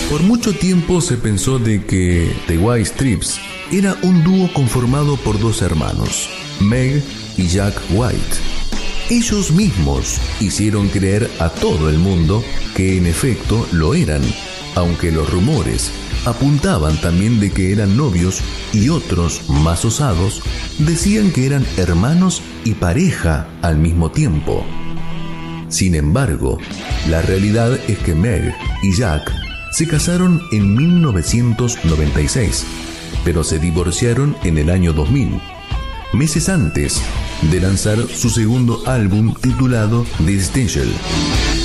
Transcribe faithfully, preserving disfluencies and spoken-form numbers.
Por mucho tiempo se pensó de que The White Stripes era un dúo conformado por dos hermanos, Meg y Jack White. Ellos mismos hicieron creer a todo el mundo que en efecto lo eran, aunque los rumores apuntaban también de que eran novios y otros, más osados, decían que eran hermanos y pareja al mismo tiempo. Sin embargo, la realidad es que Meg y Jack se casaron en mil novecientos noventa y seis, pero se divorciaron en el año dos mil, meses antes de lanzar su segundo álbum titulado The Essential.